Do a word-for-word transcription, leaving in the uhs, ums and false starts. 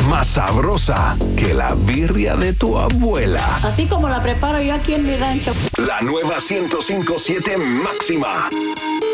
más sabrosa que la birria de tu abuela. Así como la preparo yo aquí en mi rancho. La nueva ciento cinco punto siete máxima.